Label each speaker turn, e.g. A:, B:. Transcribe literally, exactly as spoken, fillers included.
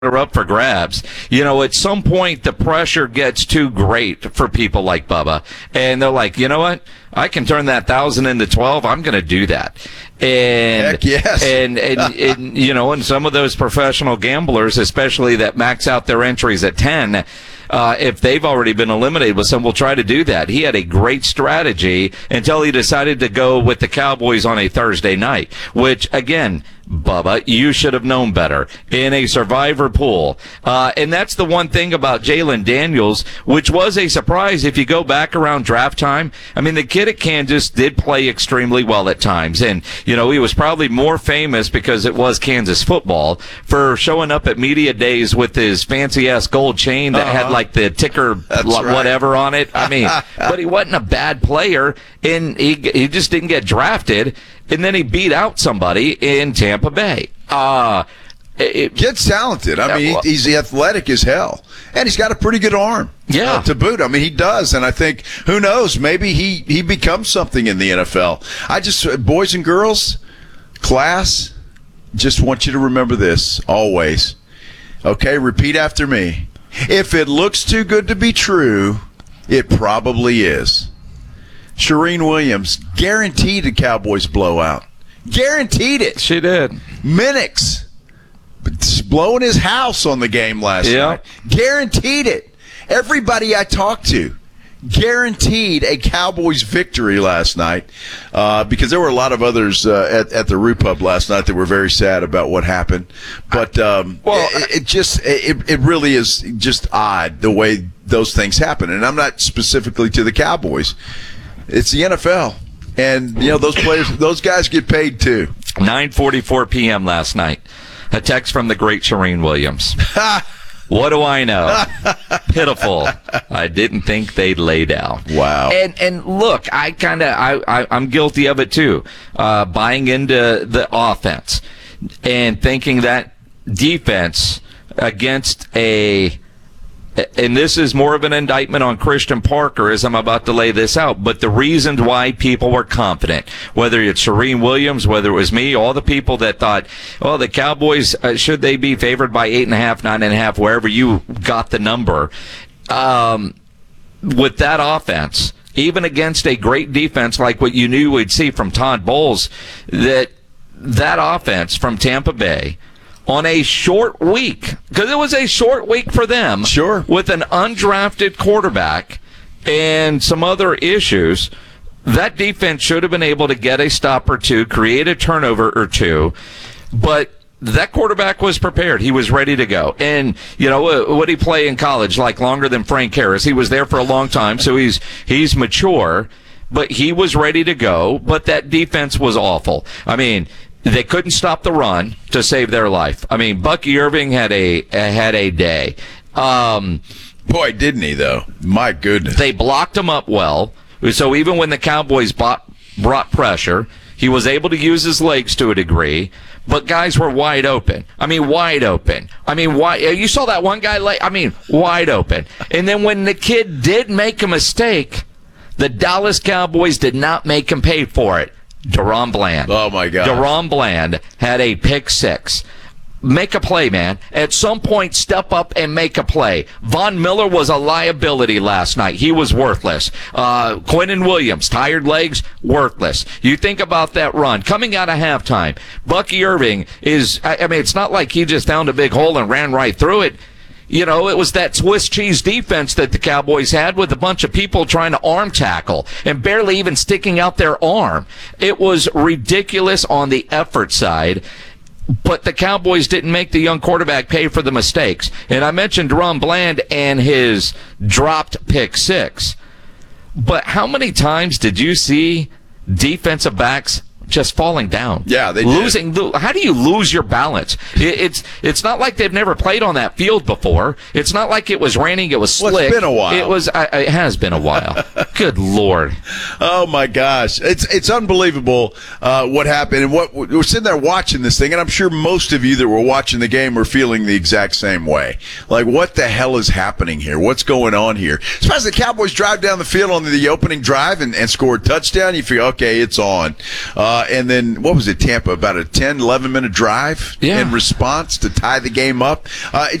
A: are up for grabs. You know, at some point the pressure gets too great for people like Bubba, and they're like, you know what? I can turn that thousand into twelve. I'm going to do that. And,
B: Heck yes.
A: and, and, and, you know, and some of those professional gamblers, especially that max out their entries at ten, uh, if they've already been eliminated with some, will try to do that. He had a great strategy until he decided to go with the Cowboys on a Thursday night, which, again, Bubba, you should have known better in a survivor pool. Uh, and that's the one thing about Jalen Daniels, which was a surprise if you go back around draft time. I mean, the kid at Kansas did play extremely well at times. And, you know, he was probably more famous because it was Kansas football for showing up at media days with his fancy-ass gold chain that
B: uh-huh.
A: had, like, the ticker
B: That's
A: l-
B: right.
A: whatever on it. I mean, but he wasn't a bad player, and he he just didn't get drafted. And then he beat out somebody in Tampa Bay. Uh, it,
B: Kid's talented. I mean,
A: well,
B: he's athletic as hell. And he's got a pretty good arm.
A: Yeah.
B: Uh, to boot. I mean, he does. And I think, who knows, maybe he, he becomes something in the N F L. I just, boys and girls, class, just want you to remember this always. Okay, repeat after me. If it looks too good to be true, it probably is. Shereen Williams guaranteed a Cowboys blowout. Guaranteed it.
A: she did.
B: Minix blowing his house on the game last
A: Yeah.
B: night. Guaranteed it. Everybody I talked to guaranteed a Cowboys victory last night uh, because there were a lot of others uh, at, at the Roo Pub last night that were very sad about what happened. But um,
A: Well,
B: it, it just it, it really is just odd the way those things happen. And I'm not specifically to the Cowboys. It's the N F L. And, you know, those players, those guys get paid too.
A: nine forty-four p.m. last night. A text from the great Shereen Williams. What do I know? Pitiful. I didn't think they'd lay down.
B: Wow.
A: And and look, I kind of I, I I'm guilty of it too. Uh, buying into the offense and thinking that defense against a. And this is more of an indictment on Christian Parker as I'm about to lay this out. But the reasons why people were confident, whether it's Shereen Williams, whether it was me, all the people that thought, oh, the Cowboys, uh, should they be favored by eight and a half, nine and a half, wherever you got the number, um, with that offense, even against a great defense like what you knew we'd see from Todd Bowles, that that offense from Tampa Bay, on a short week, because it was a short week for them.
B: Sure.
A: With an undrafted quarterback and some other issues, that defense should have been able to get a stop or two, create a turnover or two, but that quarterback was prepared. He was ready to go. And, you know, what did he play in college? Like longer than Frank Harris. He was there for a long time, so he's he's mature, but he was ready to go, but that defense was awful. I mean, they couldn't stop the run to save their life. I mean, Bucky Irving had a had a day. Um,
B: Boy, didn't he, though? My goodness.
A: they blocked him up well. So even when the Cowboys bought, brought pressure, he was able to use his legs to a degree. But guys were wide open. I mean, wide open. I mean, wide, you saw that one guy, lay, I mean, wide open. And then when the kid did make a mistake, the Dallas Cowboys did not make him pay for it. Deron Bland.
B: Oh, my God.
A: Deron Bland had a pick six. Make a play, man. At some point, step up and make a play. Von Miller was a liability last night. He was worthless. Uh, Quinnen Williams, tired legs, worthless. You think about that run. Coming out of halftime, Bucky Irving is, I, I mean, it's not like he just found a big hole and ran right through it. You know, it was that Swiss cheese defense that the Cowboys had with a bunch of people trying to arm tackle and barely even sticking out their arm. It was ridiculous on the effort side, but the Cowboys didn't make the young quarterback pay for the mistakes. And I mentioned Deron Bland and his dropped pick six, but how many times did you see defensive backs just falling down?
B: Yeah, they
A: losing. Did. How do you lose your balance? It, it's it's not like they've never played on that field before. It's not like it was raining. It was slick.
B: Well, it's been a while.
A: It was. I, it has been a while. Good Lord.
B: Oh my gosh, it's it's unbelievable uh, what happened, and what we're sitting there watching this thing, and I'm sure most of you that were watching the game were feeling the exact same way. Like, what the hell is happening here? What's going on here? Especially the Cowboys drive down the field on the opening drive and, and score a touchdown. You feel, okay, it's on. Uh, Uh, and then, what was it, Tampa? About a ten, eleven minute drive
A: Yeah.
B: in response to tie the game up. Uh,